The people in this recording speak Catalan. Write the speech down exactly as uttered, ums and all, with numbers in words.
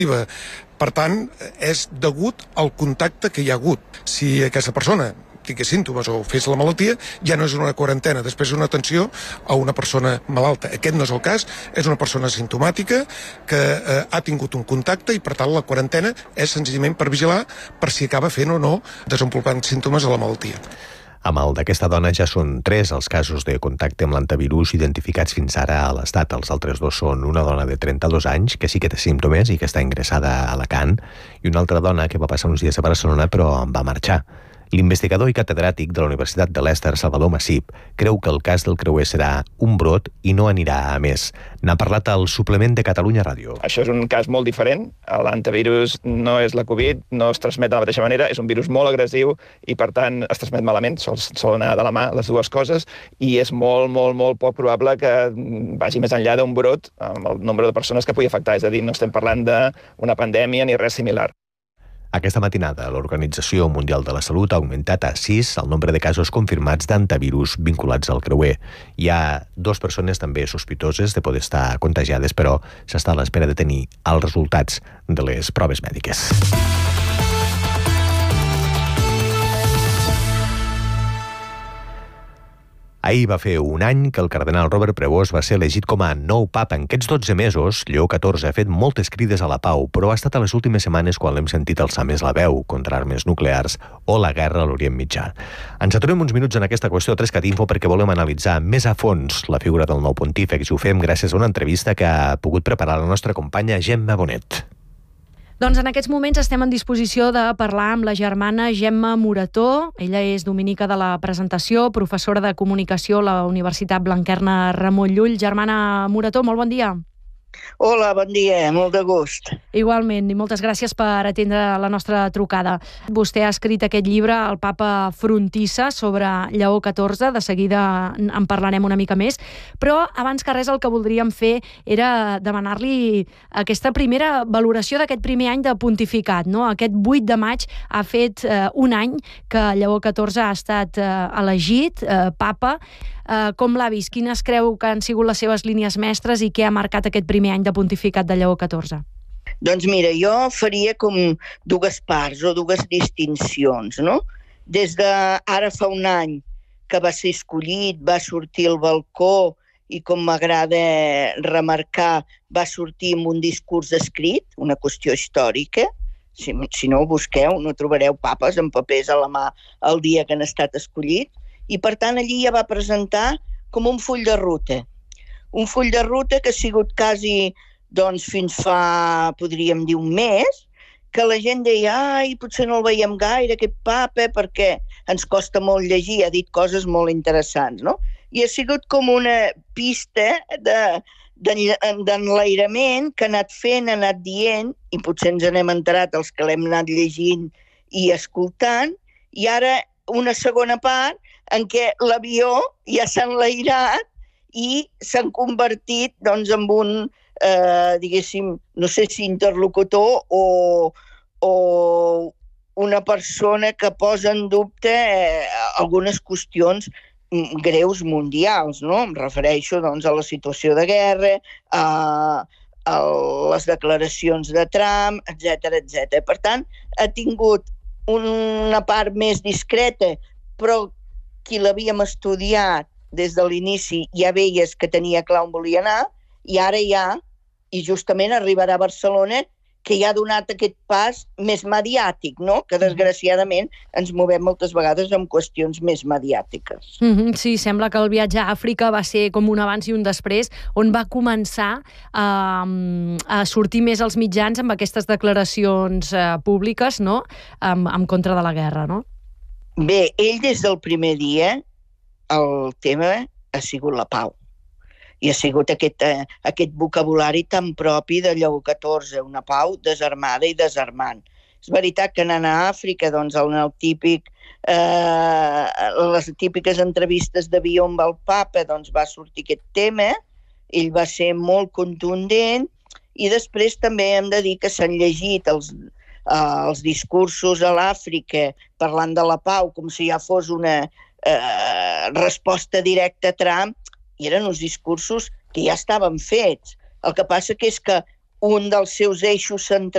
Per tant, és degut al contacte que hi ha hagut. Si aquesta persona tingués símptomes o fes la malaltia, ja no és una quarantena, després és una atenció a una persona malalta. Aquest no és el cas, és una persona simptomàtica que eh, ha tingut un contacte i per tant la quarantena és senzillament per vigilar per si acaba fent o no desenvolupant símptomes de la malaltia. Amb el d'aquesta dona ja són tres els casos de contacte amb l'antivirus identificats fins ara a l'Estat. Els altres dos són una dona de trenta-dos anys, que sí que té símptomes i que està ingressada a Alacant, i una altra dona que va passar uns dies a Barcelona però en va marxar. L'investigador i catedràtic de la Universitat de Leicester, Salvador Massip, creu que el cas del creuer serà un brot i no anirà a més. N'ha parlat al suplement de Catalunya Ràdio. Això és un cas molt diferent. L'antivirus no és la Covid, no es transmet de la mateixa manera, és un virus molt agressiu i, per tant, es transmet malament, sol, sol anar de la mà les dues coses, i és molt, molt, molt poc probable que vagi més enllà d'un brot amb el nombre de persones que pugui afectar. És a dir, no estem parlant d'una pandèmia ni res similar. Aquesta matinada, l'Organització Mundial de la Salut ha augmentat a sis el nombre de casos confirmats d'antivirus vinculats al creuer. Hi ha dues persones també sospitoses de poder estar contagiades, però s'està a l'espera de tenir els resultats de les proves mèdiques. Ahir va fer un any que el cardenal Robert Prevost va ser elegit com a nou papa. En aquests dotze mesos, Lleó catorze ha fet moltes crides a la pau, però ha estat a les últimes setmanes quan l'hem sentit alçar més la veu contra armes nuclears o la guerra a l'Orient Mitjà. Ens aturem uns minuts en aquesta qüestió a Trescat Info perquè volem analitzar més a fons la figura del nou pontífex i ho fem gràcies a una entrevista que ha pogut preparar la nostra companya Gemma Bonet. Doncs en aquests moments estem en disposició de parlar amb la germana Gemma Morató. Ella és dominica de la presentació, professora de comunicació a la Universitat Blanquerna Ramon Llull. Germana Morató, molt bon dia. Hola, bon dia, molt de gust. Igualment, i moltes gràcies per atendre la nostra trucada. Vostè ha escrit aquest llibre, El papa Frontissa, sobre Lleó catorze, de seguida en parlarem una mica més, però abans que res el que voldríem fer era demanar-li aquesta primera valoració d'aquest primer any de pontificat, no? Aquest vuit de maig ha fet eh, un any que Lleó catorze ha estat eh, elegit eh, papa. Uh, com l'ha vist? Quines creu que han sigut les seves línies mestres i què ha marcat aquest primer any de pontificat de Lleó catorze? Doncs mira, jo faria com dues parts o dues distincions, no? Des de ara fa un any que va ser escollit, va sortir al balcó i, com m'agrada remarcar, va sortir amb un discurs escrit, una qüestió històrica. Si, si no ho busqueu, no trobareu papes amb papers a la mà el dia que han estat escollits. I, per tant, allí ja va presentar com un full de ruta. Un full de ruta que ha sigut quasi, doncs, fins fa, podríem dir, un mes, que la gent deia, ai, potser no el veiem gaire, aquest papa, perquè ens costa molt llegir, ha dit coses molt interessants, no? I ha sigut com una pista de, d'enlairament que ha anat fent, ha anat dient, i potser ens n'hem enterat els que l'hem anat llegint i escoltant, i ara una segona part en què l'avió ja s'ha enlairat i s'han convertit doncs, en un, eh, diguéssim, no sé si interlocutor o, o una persona que posa en dubte eh, algunes qüestions greus mundials, no? Em refereixo doncs, a la situació de guerra, a, a les declaracions de Trump, etcètera, etcètera. Per tant, ha tingut una part més discreta, però qui l'havíem estudiat des de l'inici ja veies que tenia clar on volia anar, i ara ja, i justament arribarà a Barcelona, que ja ha donat aquest pas més mediàtic, no? Que desgraciadament ens movem moltes vegades amb qüestions més mediàtiques. Mm-hmm, sí, sembla que el viatge a Àfrica va ser com un abans i un després, on va començar eh, a sortir més als mitjans amb aquestes declaracions eh, públiques, no? En, en contra de la guerra, no? Bé, ell des del primer dia, el tema ha sigut la pau. I ha sigut aquest, eh, aquest vocabulari tan propi de Lleó catorze, una pau desarmada i desarmant. És veritat que anant a Àfrica, doncs, en el típic, eh, les típiques entrevistes d'avió amb el papa, doncs va sortir aquest tema, ell va ser molt contundent, i després també hem de dir que s'han llegit els, eh, els discursos a l'Àfrica parlant de la pau com si ja fos una eh, resposta directa a Trump, i eren uns discursos que ja estaven fets. El que passa que és que un dels seus eixos centrals